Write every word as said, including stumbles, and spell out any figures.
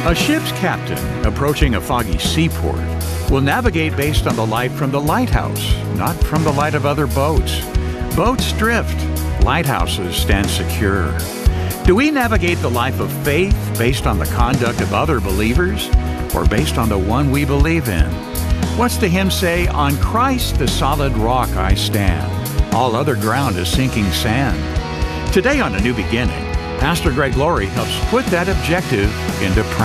A ship's captain approaching a foggy seaport will navigate based on the light from the lighthouse, not from the light of other boats. Boats drift, lighthouses stand secure. Do we navigate the life of faith based on the conduct of other believers, or based on the one we believe in? What's the hymn say? On Christ the solid rock I stand. All other ground is sinking sand. Today on A New Beginning, Pastor Greg Laurie helps put that objective into practice.